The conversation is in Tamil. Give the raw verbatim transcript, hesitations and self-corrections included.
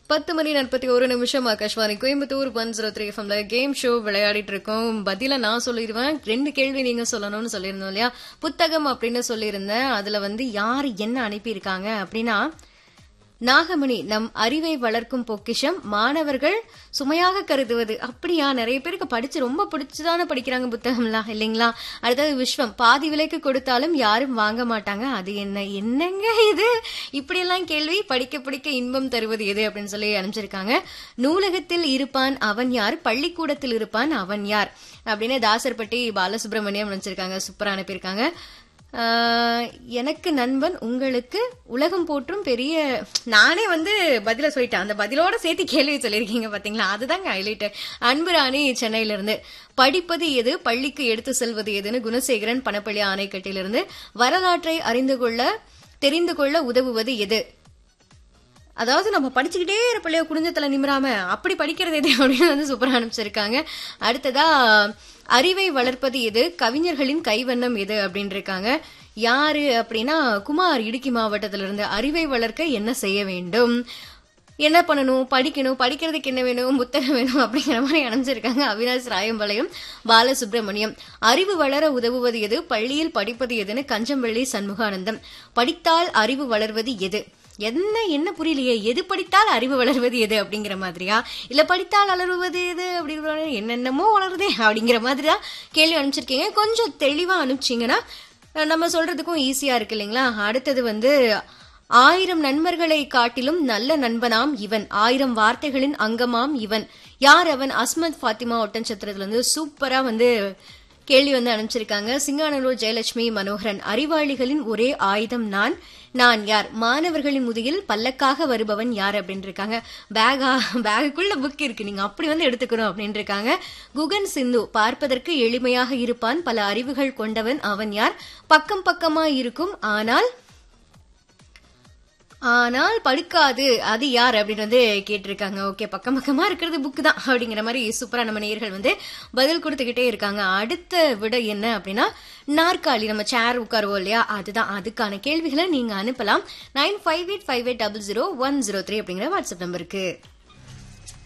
பத்து மணி நாற்பத்தி ஒரு நிமிஷம் Akashvani Coimbatore one zero three எஃப்எம்ல கேம் ஷோ விளையாடிட்டு இருக்கோம். பதில நான் சொல்லிடுவேன், ரெண்டு கேள்வி நீங்க சொல்லணும்னு சொல்லியிருந்தோம் இல்லையா. புத்தகம் அப்படின்னு சொல்லியிருந்தேன். அதுல வந்து யாரு என்ன அனுப்பியிருக்காங்க அப்படின்னா, நாகமணி நம் அறிவை வளர்க்கும் பொக்கிஷம், மாணவர்கள் சுமையாக கருதுவது. அப்படியா, நிறைய பேருக்கு படிச்சு ரொம்ப பிடிச்சுதானே படிக்கிறாங்க புத்தகம்லாம் இல்லைங்களா. அடுத்தது விஸ்வம், பாதி விலைக்கு கொடுத்தாலும் யாரும் வாங்க மாட்டாங்க, அது என்ன என்னங்க இது, இப்படியெல்லாம் கேள்வி. படிக்க படிக்க இன்பம் தருவது எது அப்படின்னு சொல்லி அனுப்பிச்சிருக்காங்க. நூலகத்தில் இருப்பான் அவன் யார், பள்ளிக்கூடத்தில் இருப்பான் அவன் யார் அப்படின்னு தாசர்பட்டி பாலசுப்ரமணியம் நினைச்சிருக்காங்க. சூப்பரா அனுப்பியிருக்காங்க. எனக்கு நண்பன் உங்களுக்கு உலகம் போற்றும் பெரிய, நானே வந்து பதில சொல்லிட்டேன், அந்த பதிலோட சேர்த்து கேள்வி சொல்லியிருக்கீங்க பாத்தீங்களா, அதுதாங்க ஹைலைட். அன்புராணி சென்னையில இருந்து, படிப்பது எது பள்ளிக்கு எடுத்து செல்வது எதுன்னு குணசேகரன் பணப்பள்ளி ஆணைக்கட்டிலிருந்து, வரலாற்றை அறிந்து கொள்ள தெரிந்து கொள்ள உதவுவது எது, அதாவது நம்ம படிச்சுக்கிட்டே இருப்பலையோ குடிஞ்சத்துல நிமிராம அப்படி படிக்கிறது எது அப்படின்னு வந்து சூப்பரா அனுப்பிச்சிருக்காங்க. அடுத்ததா அறிவை வளர்ப்பது எது, கவிஞர்களின் கைவண்ணம் எது அப்படின்னு இருக்காங்க. யாரு அப்படின்னா குமார், இடுக்கி மாவட்டத்தில இருந்து, அறிவை வளர்க்க என்ன செய்ய வேண்டும், என்ன பண்ணணும், படிக்கணும், படிக்கிறதுக்கு என்ன வேணும், புத்தகம் வேணும் அப்படிங்கிற மாதிரி அனுப்பிச்சிருக்காங்க. அவினாஷ் ராயம்பாளையம் பாலசுப்ரமணியம். அறிவு வளர உதவுவது எது, பள்ளியில் படிப்பது எதுன்னு கஞ்சம்பள்ளி சண்முகானந்தம். படித்தால் அறிவு வளர்வது எது, என்ன என்ன புரியலையே, எது படித்தால் அறிவு வளர்வது எது அப்படிங்கிற மாதிரியா, இல்ல படித்தால் வளருவது எது அப்படி என்னென்னமோ வளருதே அப்படிங்கிற மாதிரிதான் கேள்வி அனுப்பிச்சிருக்கீங்க. கொஞ்சம் தெளிவா அனுப்பிச்சிங்கன்னா நம்ம சொல்றதுக்கும் ஈஸியா இருக்கு இல்லைங்களா. அடுத்தது வந்து, ஆயிரம் நண்பர்களை காட்டிலும் நல்ல நண்பனாம் இவன், ஆயிரம் வார்த்தைகளின் அங்கமாம் இவன், யார் அவன், அஸ்மத் ஃபாத்திமா ஒட்டன்சத்திரத்துல இருந்து சூப்பரா வந்து கேள்வி வந்து அனுப்பிச்சிருக்காங்க. சிங்கானூர் ஜெயலட்சுமி மனோகரன், அறிவாளிகளின் ஒரே ஆயுதம் நான், நான் யார், மாணவர்களின் முதுகில் பல்லக்காக வருபவன் யார் அப்படின்னு இருக்காங்க. பேகா, பேகுக்குள்ள புக் இருக்கு, நீங்க அப்படி வந்து எடுத்துக்கணும் அப்படின்னு இருக்காங்க. குகன் சிந்து, பார்ப்பதற்கு எளிமையாக இருப்பான், பல அறிவுகள் கொண்டவன் அவன் யார், பக்கம் பக்கமா இருக்கும் ஆனால் ஆனால் படுக்காது அது யார் அப்படின்னு வந்து கேட்டிருக்காங்க. ஓகே, பக்கம் பக்கமா இருக்கிறது புக்கு தான் அப்படிங்கிற மாதிரி சூப்பரா நம்ம நேயர்கள் வந்து பதில் கொடுத்துக்கிட்டே இருக்காங்க. அடுத்த விட என்ன அப்படின்னா, நாற்காலி, நம்ம சேர் உட்காருவோம் இல்லையா, அதுதான். அதுக்கான கேள்விகளை நீங்க அனுப்பலாம் nine five eight five eight double zero one zero three அப்படிங்கிற வாட்ஸ்அப் நம்பருக்கு.